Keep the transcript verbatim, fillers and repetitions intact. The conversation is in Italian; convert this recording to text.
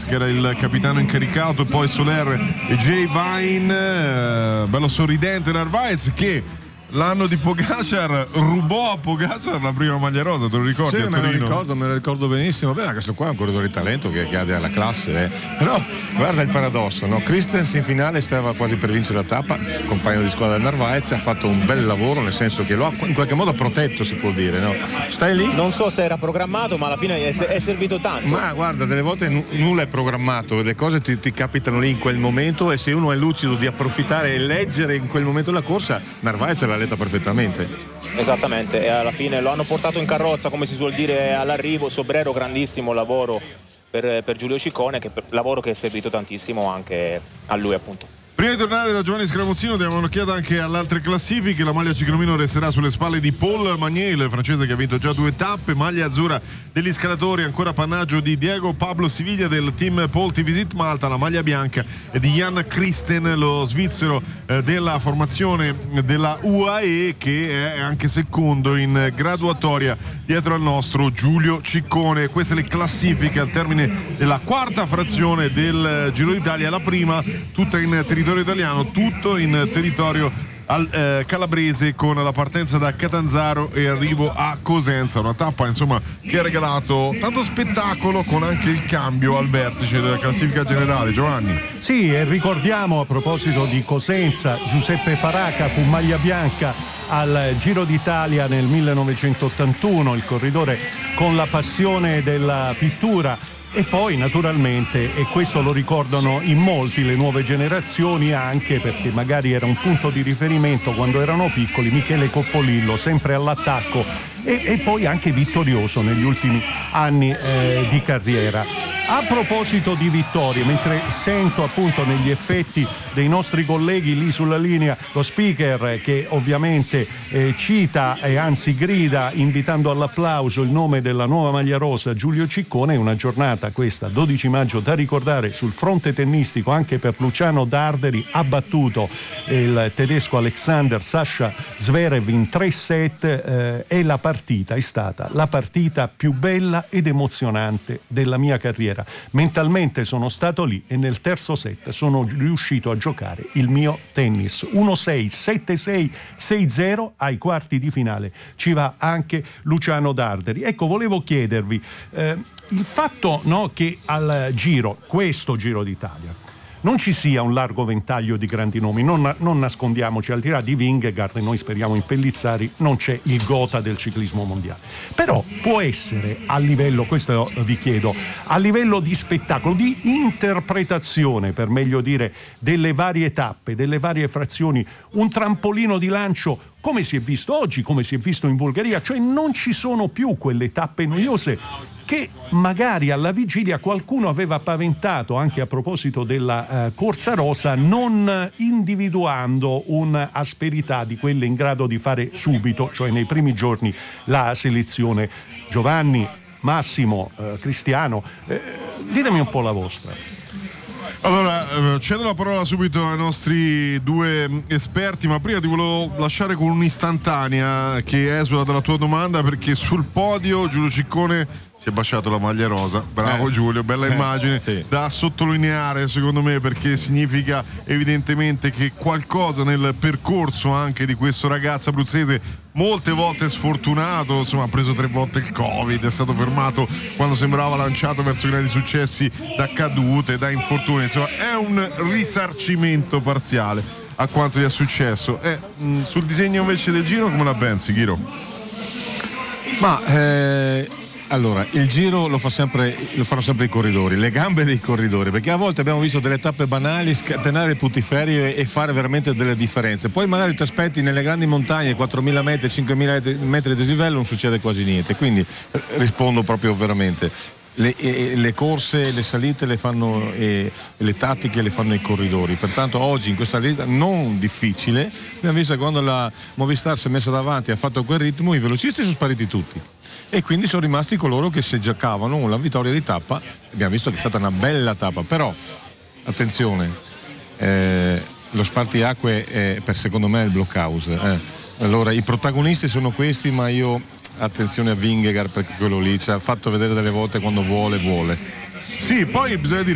che era il capitano incaricato, e poi Soler e Jay Vine, eh, bello sorridente Narvaez, che l'anno di Pogacar rubò a Pogacar la prima maglia rosa, te lo ricordi? Sì, a me lo Torino? ricordo, me lo ricordo benissimo. Beh, questo qua è un corridore di talento che, che ha della classe, eh. Però guarda il paradosso, no? Christens in finale stava quasi per vincere la tappa, compagno di squadra del Narvaez, ha fatto un bel lavoro, nel senso che lo ha in qualche modo protetto, si può dire, no? Stai lì? Non so se era programmato, ma alla fine è, è servito tanto. Ma guarda, delle volte n- nulla è programmato, le cose ti, ti capitano lì in quel momento, e se uno è lucido di approfittare e leggere in quel momento la corsa, Narvaez l'ha letta perfettamente. Esattamente, e alla fine lo hanno portato in carrozza, come si suol dire, all'arrivo. Sobrero, grandissimo lavoro per, per Giulio Ciccone, che per, lavoro che è servito tantissimo anche a lui, appunto. Prima di tornare da Giovanni Scramuzzino diamo un'occhiata anche alle altre classifiche. La maglia ciclomino resterà sulle spalle di Paul Magnier, il francese che ha vinto già due tappe. Maglia azzurra degli scalatori, ancora appannaggio di Diego Pablo Siviglia del team Polti Visit Malta. La maglia bianca è di Jan Christen, lo svizzero eh, della formazione della U A E, che è anche secondo in graduatoria dietro al nostro Giulio Ciccone. Queste le classifiche al termine della quarta frazione del Giro d'Italia, la prima tutta in territorio italiano, tutto in territorio al, eh, calabrese, con la partenza da Catanzaro e arrivo a Cosenza, una tappa insomma che ha regalato tanto spettacolo, con anche il cambio al vertice della classifica generale. Giovanni. Sì, e ricordiamo, a proposito di Cosenza, Giuseppe Faraca fu maglia bianca al Giro d'Italia nel millenovecentottantuno, il corridore con la passione della pittura. E poi naturalmente, e questo lo ricordano in molti le nuove generazioni, anche perché magari era un punto di riferimento quando erano piccoli, Michele Coppolillo, sempre all'attacco e, e poi anche vittorioso negli ultimi anni eh, di carriera. A proposito di vittorie, mentre sento appunto negli effetti dei nostri colleghi lì sulla linea lo speaker che ovviamente eh, cita e anzi grida invitando all'applauso il nome della nuova maglia rosa Giulio Ciccone, è una giornata questa, dodici maggio, da ricordare sul fronte tennistico anche per Luciano Darderi. Ha battuto il tedesco Alexander Sasha Zverev in tre set eh, e la partita è stata la partita più bella ed emozionante della mia carriera. Mentalmente sono stato lì e nel terzo set sono riuscito a giocare il mio tennis. uno sei, sette sei, sei zero ai quarti di finale. Ci va anche Luciano Darderi. Ecco, volevo chiedervi eh, il fatto, no, che al Giro, questo Giro d'Italia, non ci sia un largo ventaglio di grandi nomi, non, non nascondiamoci, al di là di Vingegaard, e noi speriamo in Pellizzari, non c'è il gota del ciclismo mondiale. Però può essere a livello, questo vi chiedo, a livello di spettacolo, di interpretazione, per meglio dire, delle varie tappe, delle varie frazioni, un trampolino di lancio, come si è visto oggi, come si è visto in Bulgaria, cioè non ci sono più quelle tappe noiose che magari alla vigilia qualcuno aveva paventato, anche a proposito della eh, corsa rosa, non individuando un'asperità di quelle in grado di fare subito, cioè nei primi giorni, la selezione. Giovanni, Massimo, eh, Cristiano, eh, ditemi un po' la vostra. Allora, cedo la parola subito ai nostri due esperti, ma prima ti volevo lasciare con un'istantanea che esula dalla tua domanda, perché sul podio Giulio Ciccone si è baciato la maglia rosa. Bravo eh. Giulio, bella eh, immagine sì. Da sottolineare secondo me, perché significa evidentemente che qualcosa nel percorso anche di questo ragazzo abruzzese, molte volte sfortunato, insomma ha preso tre volte il Covid, è stato fermato quando sembrava lanciato verso grandi successi da cadute, da infortuni, insomma è un risarcimento parziale a quanto gli è successo. E mh, sul disegno invece del Giro come la pensi, Ghiro? Ma eh... Allora, il Giro lo, fa sempre, lo fanno sempre i corridori, le gambe dei corridori, perché a volte abbiamo visto delle tappe banali scatenare putiferie e, e fare veramente delle differenze. Poi magari ti aspetti nelle grandi montagne, quattromila metri, cinquemila metri di dislivello, non succede quasi niente. Quindi rispondo proprio veramente. Le, e, le corse, le salite le fanno, e le tattiche le fanno i corridori. Pertanto oggi in questa lista non difficile abbiamo visto che quando la Movistar si è messa davanti e ha fatto quel ritmo, i velocisti sono spariti tutti. E quindi sono rimasti coloro che se giocavano la vittoria di tappa. Abbiamo visto che è stata una bella tappa, però attenzione, eh, lo spartiacque è per secondo me il blockhouse. Eh. Allora i protagonisti sono questi, ma io attenzione a Vingegaard, perché quello lì ci ha fatto vedere delle volte quando vuole vuole. Sì, poi bisogna dire